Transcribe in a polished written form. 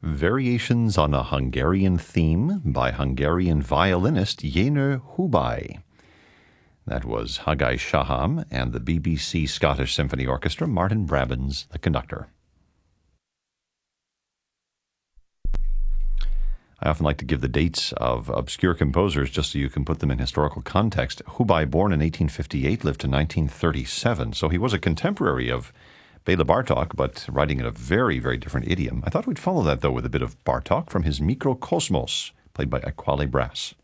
Variations on a Hungarian Theme by Hungarian violinist Jenő Hubay. That was Haggai Shaham and the BBC Scottish Symphony Orchestra, Martin Brabbins, the conductor. I often like to give the dates of obscure composers just so you can put them in historical context. Hubay, born in 1858, lived to 1937, so he was a contemporary of Bela Bartok, but writing in a very, very different idiom. I thought we'd follow that, though, with a bit of Bartok from his Mikrokosmos, played by Aquale Brass.